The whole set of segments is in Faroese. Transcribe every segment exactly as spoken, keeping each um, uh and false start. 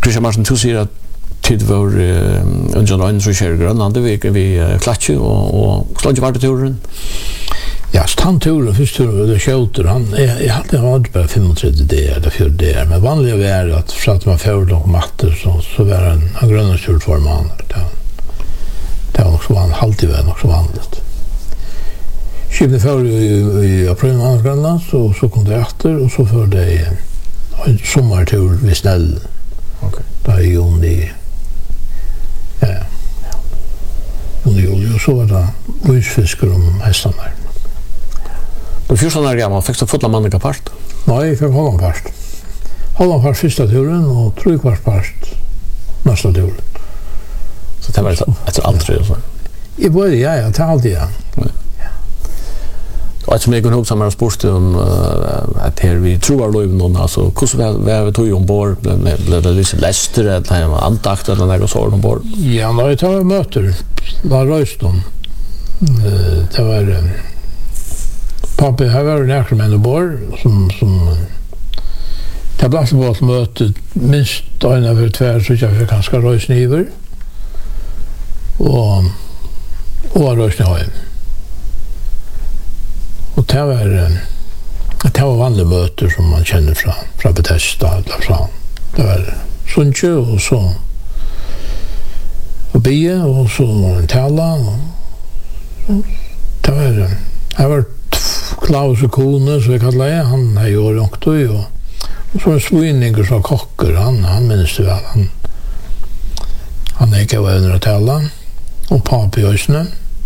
Christian Martin, du sier at tid var under øyne som skjer i Grønland, vi, vi klatsje og, og slår ikke vært turen? Ja, standturen, første turen, det skjøter, han, jeg, jeg hadde vært bare femogtrettio dager eller fjorton dager, men vanlig var at for at man får noen matter, så, så var en, en grønlandstur for man. Det, det var nok så vanlig, halvtid var nok så vanlig. Skipene før i, i april måned i Grønland, så, så kom det etter, og så før det en sommertur ved Snellen. Okay. Da i juni, ja, juni, juli, og så var det uisfisker om hestene der. Du fjorton år gammal, fikk du fotla mannika part? Nei, jeg fikk Holland part. Holland part første turen, og tro kvart part neste turen. Så det var etter aldri og sånn? I både, ja, ja, til alltid, ja. Og et som jeg kunne huske sammen og spørste om uh, at her vi tror lov noen, altså, hvordan var vi tog ombord? Ble, ble det liksom lester, eller andakt, eller noe sånt ombord? Ja, når jeg tar møter, var Røyston. Uh, det var... Uh, Pappa, her var det nærkere menn ombord, som... som det ble ikke på et møte, minst øyne for tvær, så jeg fikk ganske Røysniver. Og... og Røysnihøy. Og det var, det var vanlige møter som man kjenner fra, fra Bethesda, eller fra, det var Sundsjø, og så og bie, og så en tala, og det var, det var Klaus og kone, som vi kallet det, han er jo rångtøy, og, og så en svinninger som kokker, han, han minnes det vel, han, han er ikke var under å tala, og papi i høysene.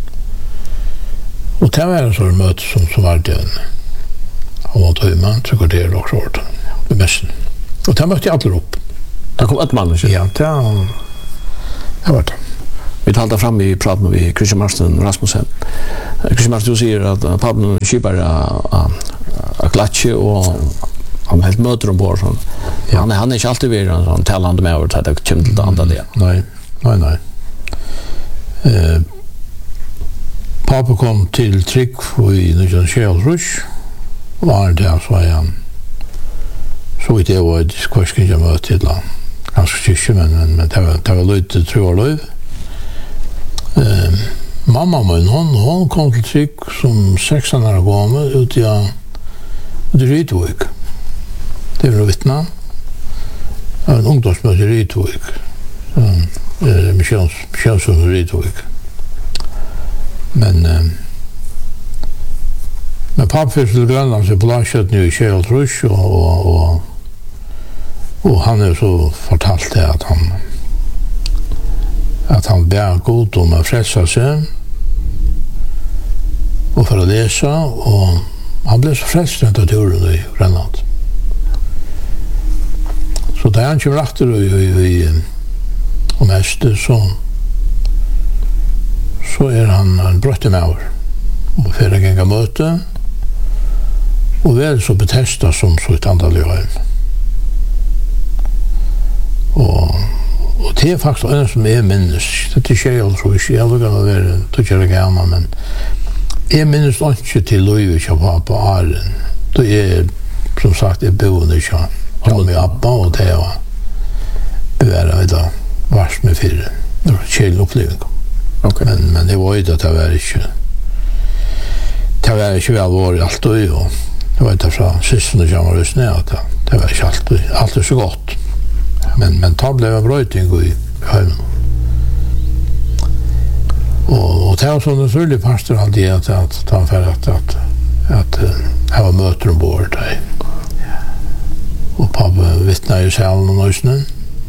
Og det var en sånn møte som, som var det han måtte høyma, så går det også hårdt ved messen. Og det møtte jeg alle opp. Det kom et mann, ikke? Ja, det, det var det. Vi talte fram i praten med Christian Martin Rasmussen. Christian Martin, du sier at pappen kjøper av glatsje, og han helt møter ombord. Sånn. Ja. Han, er, han er ikke alltid vært en sånn talende med over til at det kommer til det andre det. Nei, nei, nei. Eh, Pappa kom til Trygg i Nujjan Kjellrush, og han der så er han så vidt jeg var i kvarsken jeg møte til han ganske kyrkje, men, men, men det var, det var løyt til tro og løyv. Eh, mamma min, hon, hon kom til Trygg som seksten år gammel ut i ut i Rydvik. Det var vittna. Det var en ungdomsmøte i Rydvik. Eh, Misjonsson i Rydvik. Men eh, men pappa fyrir til Grønland så blanskjøtt nu i Kjellrush og, og, og, og han er så fortalt det at han at han ber god om å frelsa seg og for å lese, og han ble så frelst etter turen i Grønland. Så da han kommer etter i, i, i, om Ester, så så er han en brøttemauer og for en gang av møte og vel så Bethesda som så et andre løgn. Og, og det er faktisk en som er minnes. Det skjer jeg tror ikke, jeg vil gjerne være tøkker jeg gammel, men jeg minnes ikke til løy ikke var på Aren. Det er, som sagt, jeg boende ikke av med Abba, og det var beværet i dag, vars med fire. Det var kjell oppleving. Okay. Men, men det var jo at det var ikke det var ikke vel vår alltid, og det var ikke fra siste kommer ut ned at det, det var ikke alltid, alltid så godt. Men, men da ble det brøyting i høymen. Og, og det var sånn selvfølgelig pastor alltid at at han for at at at jeg var møter ombord der. Og pappa vittnet i salen og nøysene.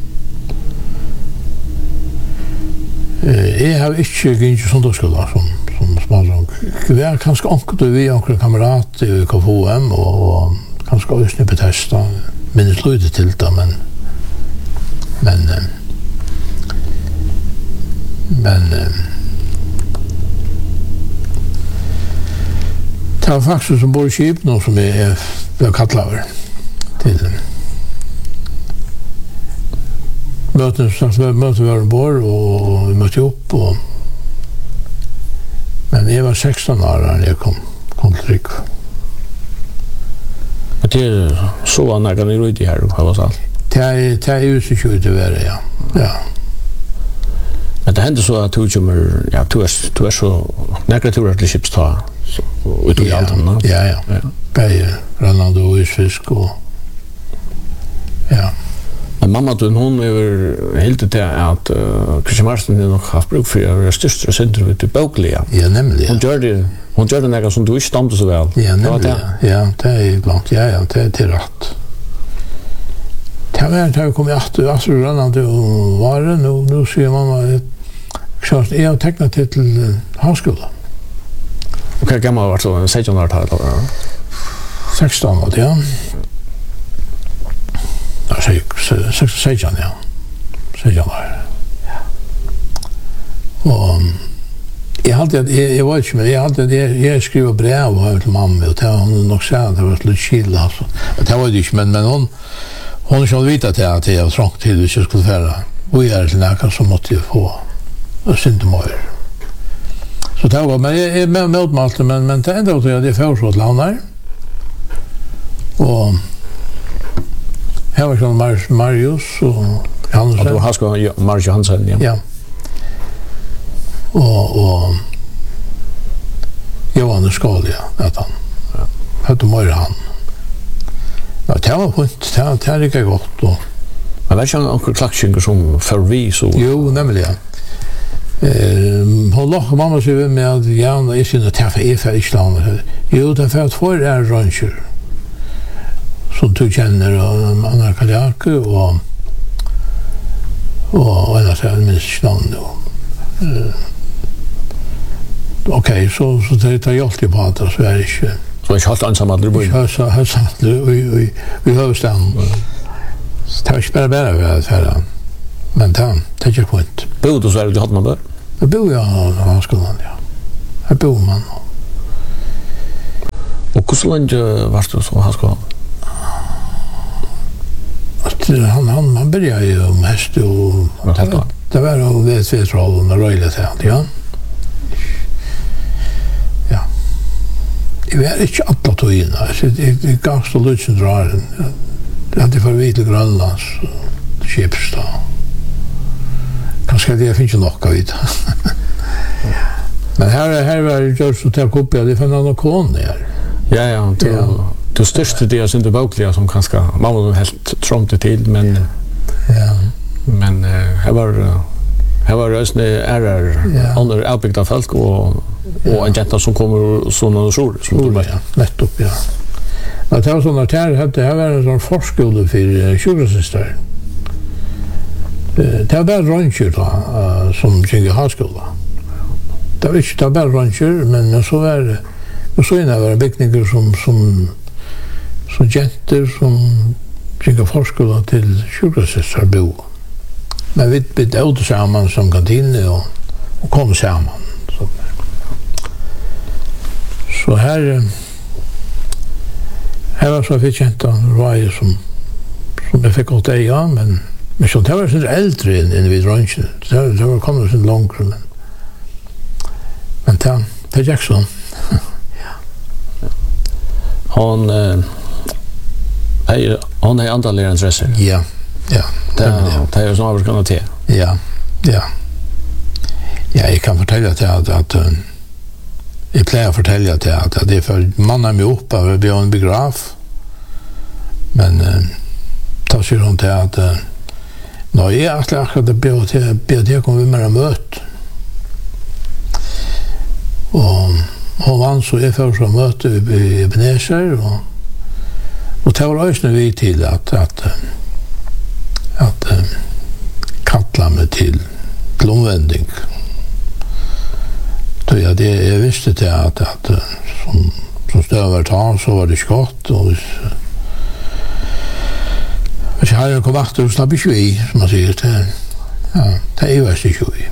Jeg har ikke gynnt søndagsskolen som, som småsang. Vi er kanskje anket vi er anket kamerat i K F O M og, og kanskje også i Bethesda. Minnes lydet til det, men men men det er faktisk som bor i skip nå som jeg ble kattlet over til Møten, møten var ombord, og vi møtte opp, og men jeg var seksten år da jeg kom, kom til Trygg. Men det er så han er kan i rydde her, hva var det? Det är det är ju så sjukt det vara, ja. Ja. Men det händer så att du kommer, ja, du är, du är så näkra turer till Kipstad ut i allt. Ja, ja. Bäge, rannande och isfisk och ja. Men mamma, du, hon är helt till att uh, Christian Marsten har nog haft bruk för att vara största synder till Bokliga. Ja, nämligen. Hon gör det, hon gör det något som du inte stamte så väl. Ja, nämligen. Ja, det är ibland. Ja, ja, det är till rätt. Det var det har kommit att att rannande och var det nu nu ser mamma så jag har tecknat till högskola. Och hur gammal var så sextonhundratalet då? sexton var det, ja. Jag säger sexton, ja. sexton var det. Ja. Och jag hade jag jag var inte men jag hade det jag skrev brev till mamma och till hon nog sa att det var lite chill alltså. Det var det inte men men hon hon skulle veta till att jag trångt till att jag skulle färra. Och jag är till näka som måste jag få. Och synte mer. Så det var men jag är med med mot men men det ändå så jag det för så att landa. Och här var som Mar Marius och Hansen. Och du har ska Marius Hansen, ja. Ja. Och och Johan Skalia att han. Ja. Hade mer han. Ja, det var fint. Det det är lika gott då. Men vet jag onkel Klaxinge som för vi så. Jo, nämligen. Eh, hon låg mamma så med att ja, är synd att jag för är för Island. Jo, det för att få är ranger. Som du känner och andra kajak och och alla så med Island då. Eh, Okej, så så det tar jag alltid på att så är det inte. Så jag har inte ensamma där bo. Ja, så har sagt vi vi vi har stan. Det var bara bara vi för men då det är point. Bodde du så där du hade man där? Jag bor jag i skolan, ja. Jag bor man. Och hur så länge var du så här skolan? Att han han man började ju mest och det var då det vet rollen och röjlet här, ja. Jag vet inte alla togina. Det gav så lutsen drar. Det hade för vid till Grönlands Kipstad. Kanske det finns ju nog av det. Men här här var det just så att kopia det från någon kon där. Ja ja, det det största det är synd det Bokliga som kanske mamma helt trångt till men ja. Men här var här var rösne är under uppbyggda folk och och en jenta som kommer såna och så som ja, lätt upp ja. Att det var såna där hade det var en sån förskola för sjukhussystrar. Det var bara ranger då som gick i högskola. Det var inte bara ranger men så var det och så innan var det byggningar som som så jenter som gick i förskola till sjukhussystrar bo. Men vi bytte ut samman som kantin och och kom samman så. Så här här var så fick jag inte röja som som jag fick åt det ja men men så det var så äldre än vid ranchen. Det det var kommit så långt men men ta Per Jackson. Ja. Han eh är han är andra lärarens resa. Ja. Ja. Det det är så har vi kunnat te. Ja. Ja. Ja, jag kan fortälla till att att jag plejer fortälla till att det är för mannen med upp av vi har en begraf. Men ta sig runt till att när jag är akkurat det blir till blir det kommer vi med möte. Och hon vann så är för så möte i Ebenezer och och tar oss nu vi till att att att kalla mig till till omvändning. Så ja, det jag visste det att att som som stöver ta så var det skott och jag har ju kommit och snabb ju som man säger det. Ja, det är ju så ju.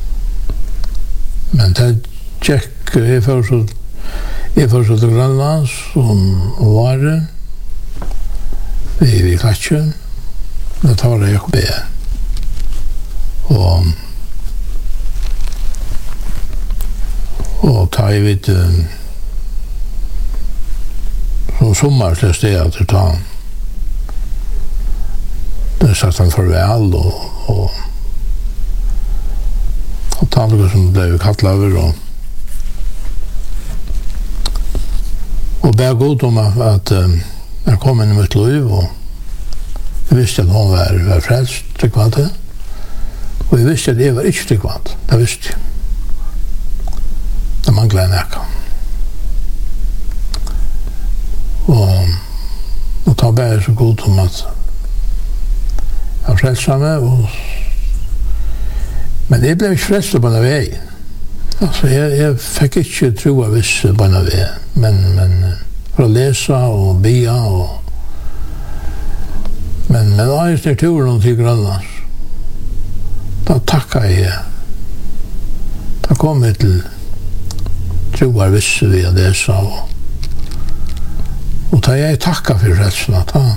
Men det check är för så är för så det Grönlands som var det vi vi klatschen. Det tar det jag be. Och och ta i vid som sommar till steg att ta hade sagt han farväl och och och talar som blev kallat över och och bär god om att jag kom in i mitt liv och jag visste att hon var, var frälst, tryggvant. Och jag visste att jag var inte tryggvant. Det visste jag. Det manglade en eka. Och, och ta bär så god om att jag frälsade mig. Och, men jag blev inte frälst på den vägen. Alltså, jag, jag fick inte tro av vissa på den vägen. Men, men för att läsa och bia och men men jag är tur någon till Grönland. Då tackar jag. Då kom jag till troar vissa vi det så och och ta jag tacka för rätsen att han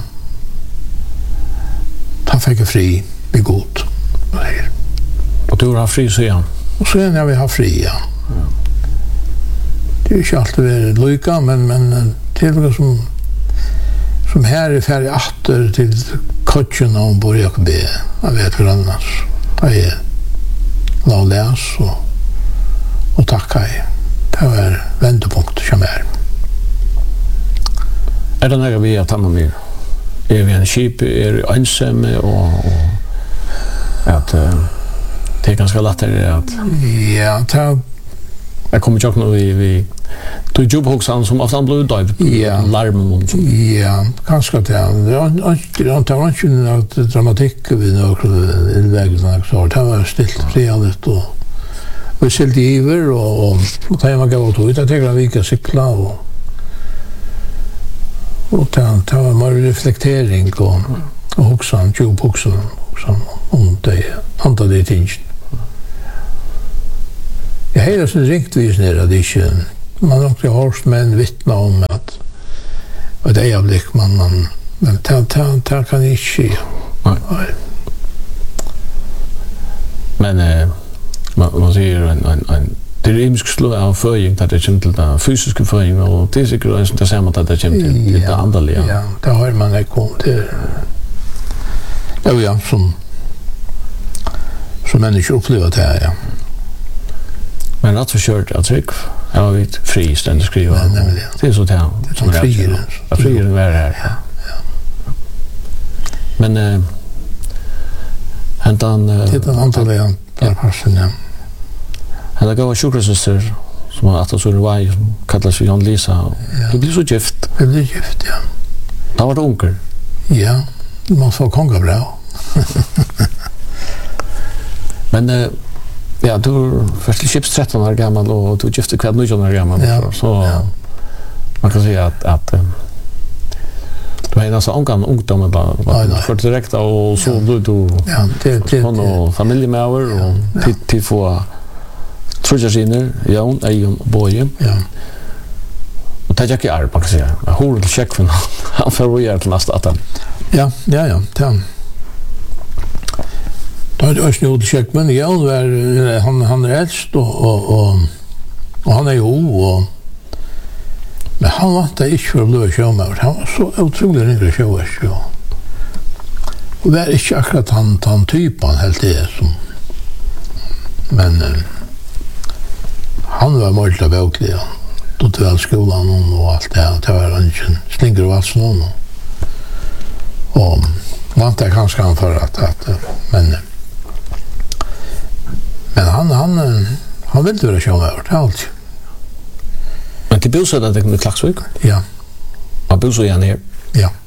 ta fick jag fri med god. Och du har fri så igen. Och sen när vi har fri ja. Det är inte alltid väldigt lycka men men till något som som här är färdig åter till coachen om börja be. Jag vet hur annars. Det är la läs och och tacka. Det var vändpunkt som är. Är det några vi att ta med mer? Är vi en skip är ensam och, och att uh, det är ganska lättare att ja, ta jag kommer ju också vi vi tog jobbhoxan som ofta blev död ja larmen och så. Ja, ganska det. Jag tar inte att dramatik vi några invägen så det var stilt fredligt och vi silt iver och och ta mig gå ut att jag vika cykla och och ta ta mer reflektering och och hoxan jobbhoxan också om det andra det ting. Jag hela så riktvis ner det inte man har också hört men vittna om att och det är blick man man men ta ta ta kan inte ske. Nej. Men eh man man säger en en en det är inte slå av förgång att det kommer till den fysiska förgång och det är säkert det samma att det kommer till det andra. Ja, det har man inte kommit till. Ja, ja, som som människor upplever det här, ja. Men att försöka att tryck jag har vitt fri ständigt skriva. Ja, det är så där som frier. Jag frier det är här. Ja, ja. Men eh han det är antagligen där passen ja. Han gav sjukhussyster som att så det var kallas Jan Lisa. Det blir så gift. Det blir gift ja. Det var det onkel. Ja, man får konga bra. Men eh ja, du först chips tretton år gammal och du gifte kväll nitton år gammal ja, så ja. Man kan säga att att du är alltså ungdom ungdom bara för direkt och så du du ja det det och familjemedlemmar och till till få trojasiner ja och en boy ja och ta jag är på kan säga hur det check från han för vi är till nästa att ja ja ja ja då är det också nog check men ja var han han är äldst och och och han är ju och men han var inte inte för att bli showman. Han var så otroligt yngre showman. Och det är inte akkurat han, han typen helt det som men eh, han var möjligt boklig. Ja. Då tog jag skolan och allt det här. Det var inte slinker och vass någon. Och var inte kanske han för att, att men men han han han ville inte vara showman. Det är allt. Men till bosättningen i Klaxvik? Ja. Man bor så gärna här? Ja.